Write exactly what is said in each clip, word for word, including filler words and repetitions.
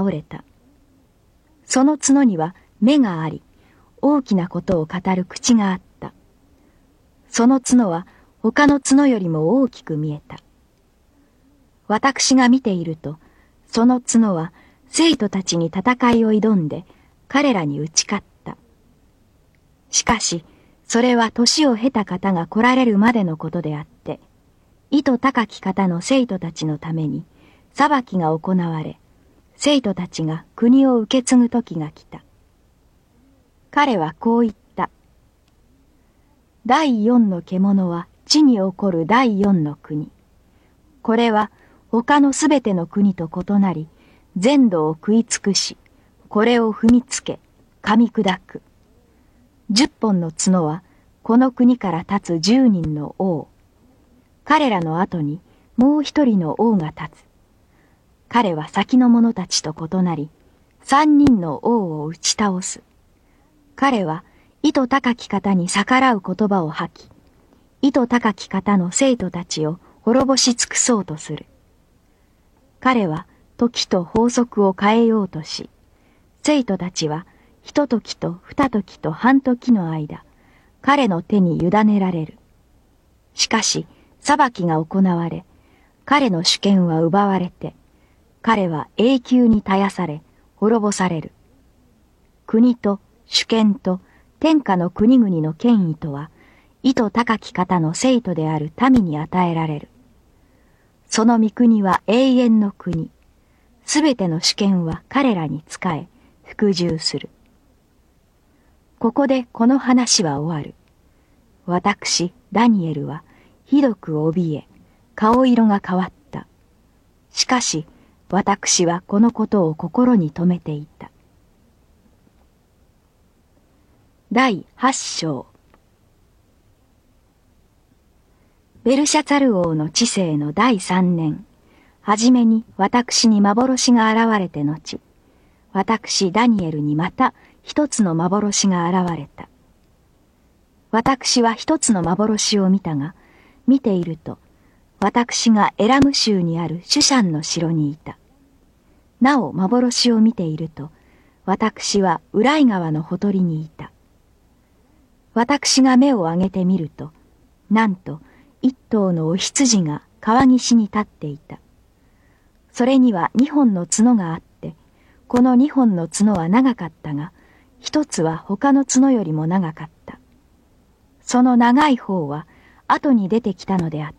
倒れた。その角には目があり、大きなことを語る口があった。その角は他の角よりも大きく見えた。私が見ていると、その角は生徒たちに戦いを挑んで彼らに打ち勝った。しかし、それは年を経た方が来られるまでのことであって、意図高き方の生徒たちのために裁きが行われ、生徒たちが国を受け継ぐ時が来た。彼はこう言った。第四の獣は地に起こる第四の国。これは他のすべての国と異なり、全土を食い尽くし、これを踏みつけ、噛み砕く。十本の角はこの国から立つ十人の王。彼らの後にもう一人の王が立つ。彼は先の者たちと異なり、三人の王を打ち倒す。彼は意図高き方に逆らう言葉を吐き、意図高き方の生徒たちを滅ぼし尽くそうとする。彼は時と法則を変えようとし、生徒たちは一時と二時と半時の間、彼の手に委ねられる。しかし、裁きが行われ、彼の主権は奪われて、彼は永久に絶やされ、滅ぼされる。国と主権と天下の国々の権威とは、意図高き方の生徒である民に与えられる。その御国は永遠の国。すべての主権は彼らに仕え、服従する。ここでこの話は終わる。私、ダニエルは、ひどく怯え、顔色が変わった。しかし、私はこのことを心に留めていた。第八章。ベルシャツァル王の治世の第三年、はじめに私に幻が現れて後、私ダニエルにまた一つの幻が現れた。私は一つの幻を見たが、見ていると、私がエラム州にあるシュシャンの城にいた。なお幻を見ていると、私はウライ川のほとりにいた。私が目を上げてみると、なんと一頭のお羊が川岸に立っていた。それには二本の角があって、この二本の角は長かったが、一つは他の角よりも長かった。その長い方は後に出てきたのであった。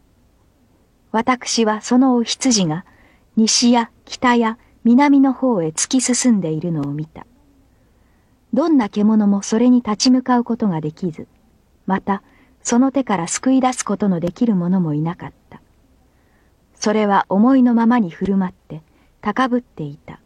私はそのお羊が西や北や南の方へ突き進んでいるのを見た。どんな獣もそれに立ち向かうことができず、またその手から救い出すことのできる者もいなかった。それは思いのままに振る舞って高ぶっていた。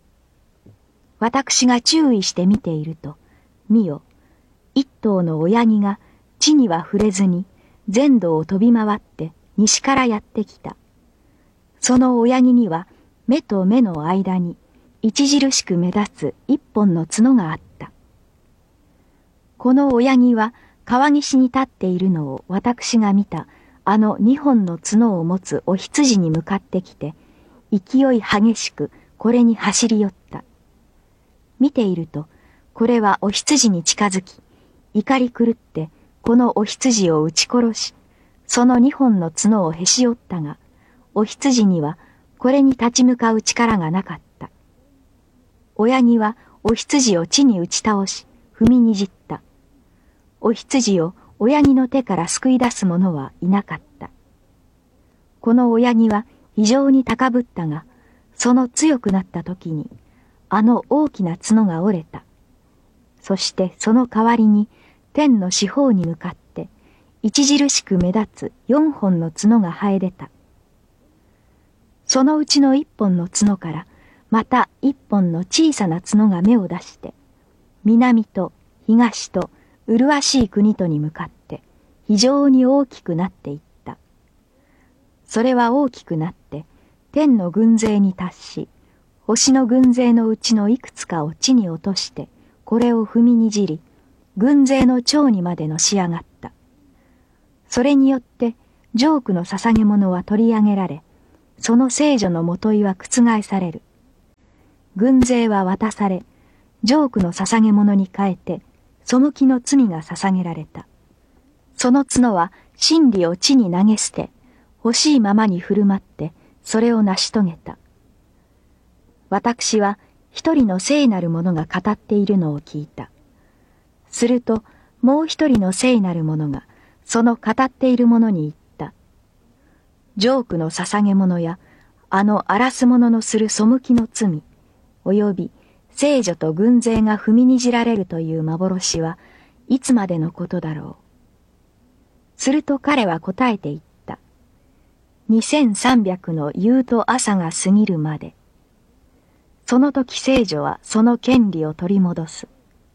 私が注意して見ていると、見よ、一頭の親木が地には触れずに全土を飛び回って西からやってきた。その親木には目と目の間に著しく目立つ一本の角があった。この親木は川岸に立っているのを私が見たあの二本の角を持つお羊に向かってきて、勢い激しくこれに走り寄った。見ていると、これはお羊に近づき、怒り狂ってこのお羊を撃ち殺し、その二本の角をへし折ったが、お羊にはこれに立ち向かう力がなかった。親木はお羊を地に打ち倒し、踏みにじった。お羊を親木の手から救い出す者はいなかった。この親木は非常に高ぶったが、その強くなった時に、あの大きな角が折れた。そしてその代わりに天の四方に向かって著しく目立つ四本の角が生え出た。そのうちの一本の角からまた一本の小さな角が芽を出して、南と東と麗しい国とに向かって非常に大きくなっていった。それは大きくなって天の軍勢に達し、星の軍勢のうちのいくつかを地に落として、これを踏みにじり、軍勢の頂にまでのし上がった。それによって、ジョークの捧げ物は取り上げられ、その聖女のもといは覆される。 軍勢は渡され、ジョークの捧げ物に変えて、背きの罪が捧げられた。その角は真理を地に投げ捨て、欲しいままに振る舞って、それを成し遂げた。私は一人の聖なる者が語っているのを聞いた。すると、もう一人の聖なる者が、その語っている者に言った。ジョークの捧げ物や、あの荒らす者のする背きの罪、および聖女と軍勢が踏みにじられるという幻はいつまでのことだろう。すると彼は答えて言った。にせんさんびゃくの夕と朝が過ぎるまで。その時聖女はその権利を取り戻す。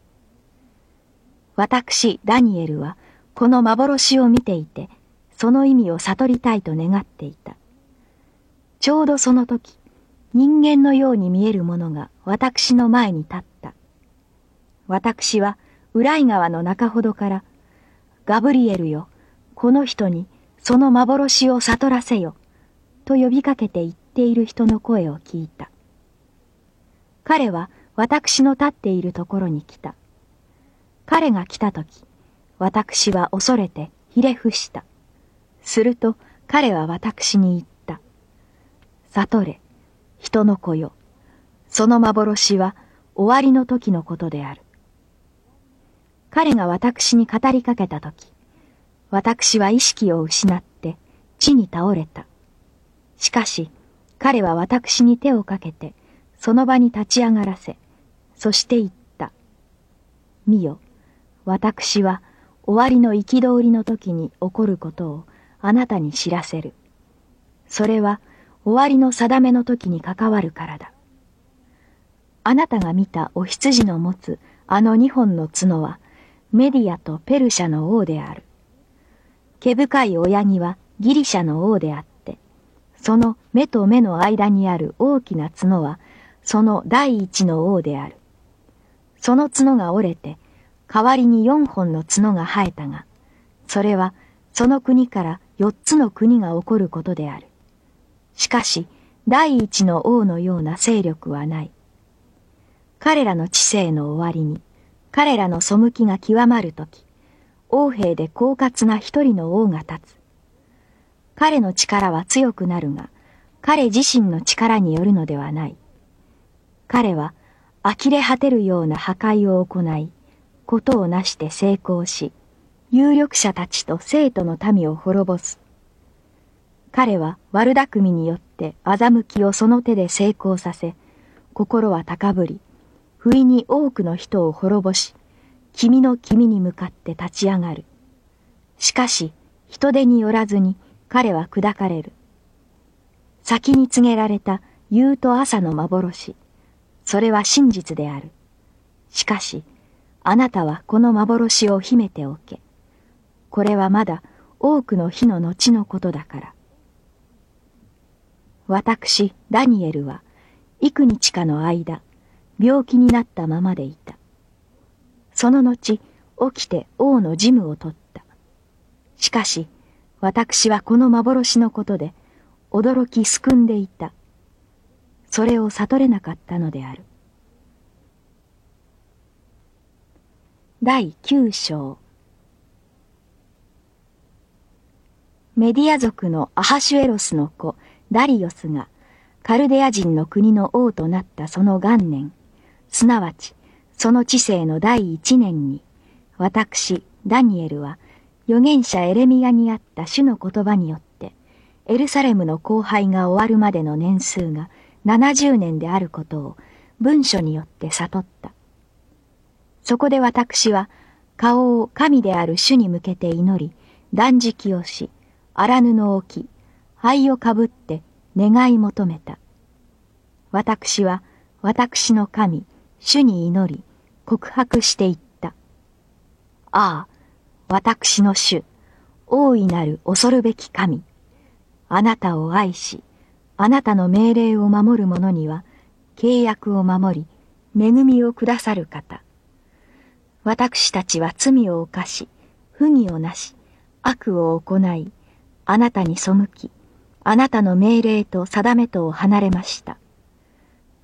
私、ダニエルはこの幻を見ていて、その意味を悟りたいと願っていた。ちょうどその時、人間のように見えるものが私の前に立った。私は、ウライ川の中ほどから、ガブリエルよ、この人にその幻を悟らせよ、と呼びかけて言っている人の声を聞いた。彼は私の立っているところに来た。彼が来たとき、私は恐れてひれ伏した。すると彼は私に言った。悟れ、人の子よ。その幻は終わりの時のことである。彼が私に語りかけたとき、私は意識を失って地に倒れた。しかし彼は私に手をかけてその場に立ち上がらせ、そして言った。見よ、私は終わりの憤りの時に起こることをあなたに知らせる。それは終わりの定めの時に関わるからだ。あなたが見たお羊の持つあの二本の角はメディアとペルシャの王である。毛深い親木はギリシャの王であって、その目と目の間にある大きな角はその第一の王である。その角が折れて、代わりに四本の角が生えたが、それはその国から四つの国が起こることである。しかし、第一の王のような勢力はない。彼らの治世の終わりに、彼らの背きが極まるとき、王兵で狡猾な一人の王が立つ。彼の力は強くなるが、彼自身の力によるのではない。彼は呆れ果てるような破壊を行い、ことをなして成功し、有力者たちと生徒の民を滅ぼす。彼は悪巧みによって欺きをその手で成功させ、心は高ぶり、不意に多くの人を滅ぼし、君の君に向かって立ち上がる。しかし、人手によらずに彼は砕かれる。先に告げられた夕と朝の幻、それは真実である。しかし、あなたはこの幻を秘めておけ。これはまだ多くの日の後のことだから。私、ダニエルは、幾日かの間、病気になったままでいた。その後、起きて王の事務を取った。しかし、私はこの幻のことで、驚きすくんでいた。それを悟れなかったのである。第九章。メディア族のアハシュエロスの子、ダリオスがカルデア人の国の王となったその元年、すなわちその治世の第一年に、私、ダニエルは預言者エレミヤにあった主の言葉によって、エルサレムの荒廃が終わるまでの年数がななじゅうねんであることを文書によって悟った。そこで私は顔を神である主に向けて祈り、断食をし、荒布を着、灰をかぶって願い求めた。私は私の神、主に祈り、告白していった。ああ、私の主、大いなる恐るべき神。あなたを愛し、あなたの命令を守る者には、契約を守り、恵みをくださる方。私たちは罪を犯し、不義をなし、悪を行い、あなたに背き、あなたの命令と定めとを離れました。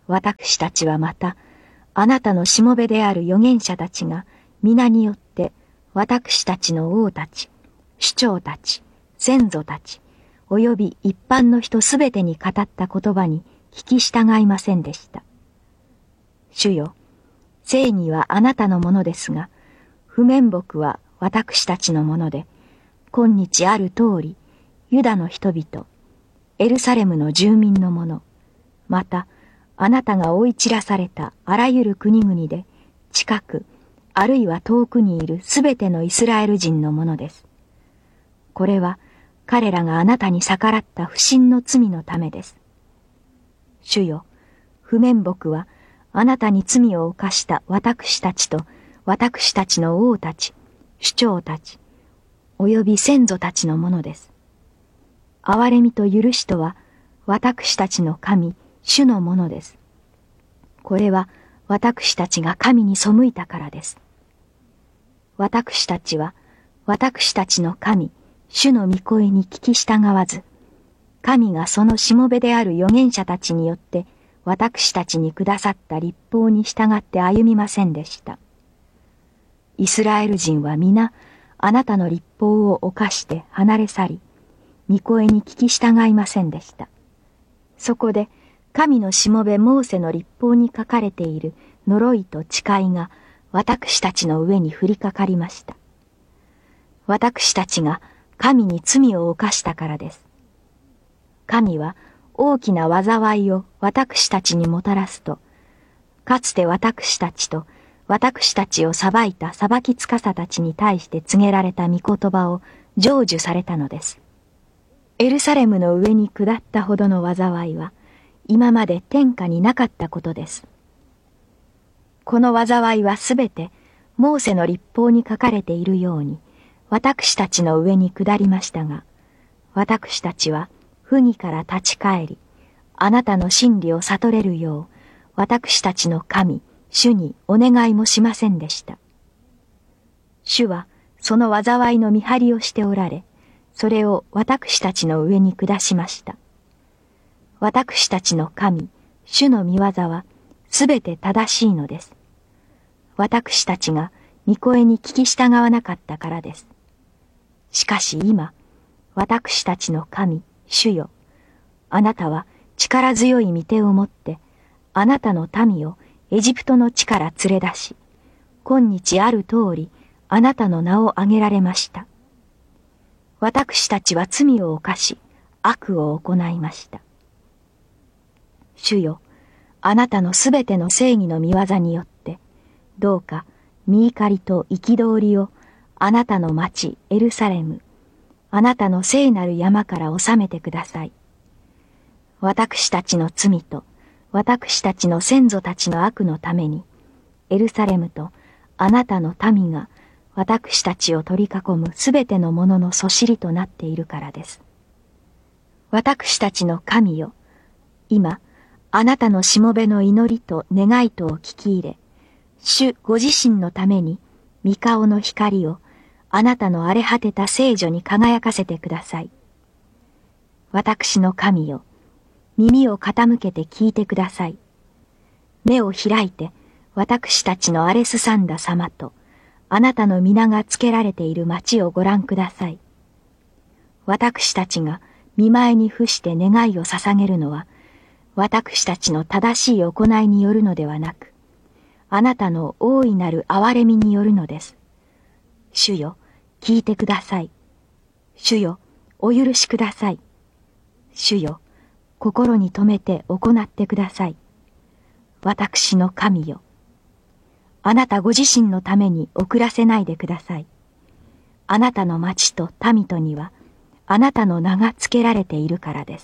私たちはまた、あなたのしもべである預言者たちが皆によって私たちの王たち、首長たち、先祖たち、および一般の人すべてに語った言葉に聞き従いませんでした。主よ、正義はあなたのものですが、不面目は私たちのもので、今日ある通り、ユダの人々、エルサレムの住民のもの、また、あなたが追い散らされたあらゆる国々で、近く、あるいは遠くにいるすべてのイスラエル人のものです。これは、彼らがあなたに逆らった不信の罪のためです。主よ、不面目は、あなたに罪を犯した私たちと、私たちの王たち、首長たち、および先祖たちのものです。憐れみと許しとは、私たちの神、主のものです。これは私たちが神に背いたからです。私たちは私たちの神、主の御声に聞き従わず、神がそのしもべである預言者たちによって私たちにくださった律法に従って歩みませんでした。イスラエル人は皆あなたの律法を犯して離れ去り、御声に聞き従いませんでした。そこで神のしもべモーセの律法に書かれている呪いと誓いが私たちの上に降りかかりました。私たちが神に罪を犯したからです。神は大きな災いを私たちにもたらすと、かつて私たちと私たちを裁いた裁き司たちに対して告げられた御言葉を成就されたのです。エルサレムの上に下ったほどの災いは、今まで天下になかったことです。この災いはすべてモーセの律法に書かれているように私たちの上に下りましたが、私たちは不義から立ち返り、あなたの真理を悟れるよう私たちの神、主にお願いもしませんでした。主はその災いの見張りをしておられ、それを私たちの上に下しました。私たちの神、主の御業はすべて正しいのです。私たちが御声に聞き従わなかったからです。しかし今、私たちの神、主よ、あなたは力強い御手を持って、あなたの民をエジプトの地から連れ出し、今日ある通り、あなたの名を挙げられました。私たちは罪を犯し、悪を行いました。主よ、あなたのすべての正義の御業によって、どうか御怒りと憤りをあなたの町エルサレム、あなたの聖なる山から治めてください。私たちの罪と私たちの先祖たちの悪のために、エルサレムとあなたの民が私たちを取り囲むすべてのもののそしりとなっているからです。私たちの神よ、今、あなたのしもべの祈りと願いとを聞き入れ、主ご自身のために、御顔の光を、あなたの荒れ果てた聖女に輝かせてください。私の神よ、耳を傾けて聞いてください。目を開いて、私たちの荒れすさんだ様と、あなたの皆がつけられている町をご覧ください。私たちが御前に伏して願いを捧げるのは、私たちの正しい行いによるのではなく、あなたの大いなる憐れみによるのです。主よ、聞いてください。主よ、お許しください。主よ、心に留めて行ってください。私の神よ、あなたご自身のために遅らせないでください。あなたの町と民とには、あなたの名が付けられているからです。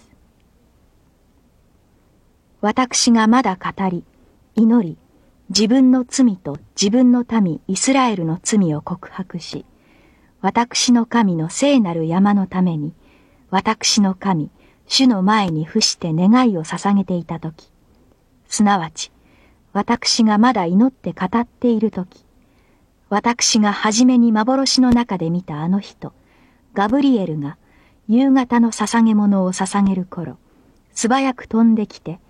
私がまだ語り、祈り、自分の罪と自分の民イスラエルの罪を告白し、私の神の聖なる山のために、私の神、主の前に伏して願いを捧げていたとき、すなわち、私がまだ祈って語っているとき、私がはじめに幻の中で見たあの人、ガブリエルが夕方の捧げ物を捧げる頃、素早く飛んできて、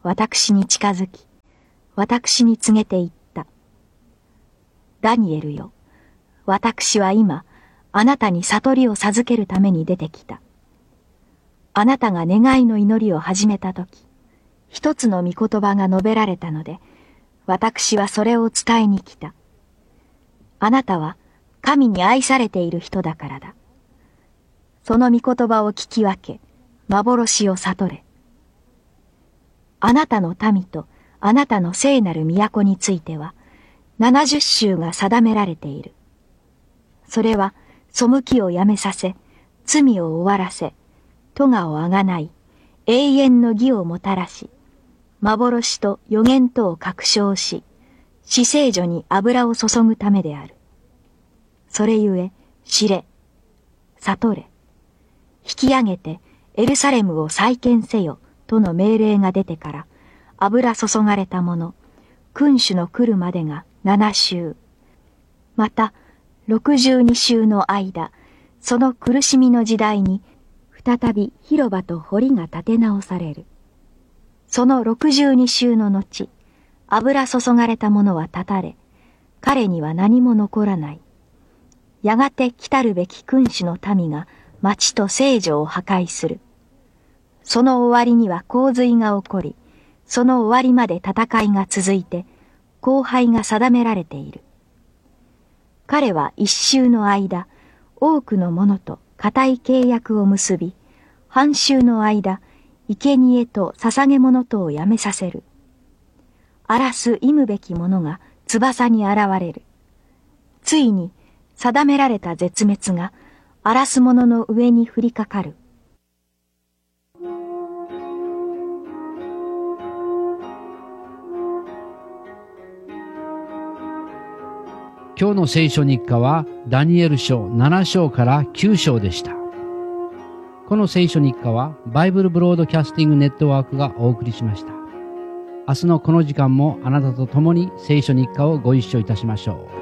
私に近づき、私に告げて言った。ダニエルよ、私は今、あなたに悟りを授けるために出てきた。あなたが願いの祈りを始めたとき、一つの御言葉が述べられたので、私はそれを伝えに来た。あなたは神に愛されている人だからだ。その御言葉を聞き分け、幻を悟れ。あなたの民とあなたの聖なる都については、七十州が定められている。それは、背きをやめさせ、罪を終わらせ、咎をあがない、永遠の義をもたらし、幻と予言とを確証し、至聖所に油を注ぐためである。それゆえ、知れ、悟れ、引き上げてエルサレムを再建せよ、との命令が出てから、油注がれたもの、君主の来るまでが七週。また、六十二週の間、その苦しみの時代に、再び広場と堀が建て直される。その六十二週の後、油注がれたものは断たれ、彼には何も残らない。やがて来たるべき君主の民が町と聖女を破壊する。その終わりには洪水が起こり、その終わりまで戦いが続いて、荒廃が定められている。彼は一週の間、多くの者と固い契約を結び、半週の間、生贄と捧げ物とをやめさせる。荒らす忌むべき者が翼に現れる。ついに定められた絶滅が荒らす者の上に降りかかる。 今日の聖書日課はダニエル書なな章からきゅう章でした。この聖書日課はバイブルブロードキャスティングネットワークがお送りしました。明日のこの時間もあなたと共に聖書日課をご一緒いたしましょう。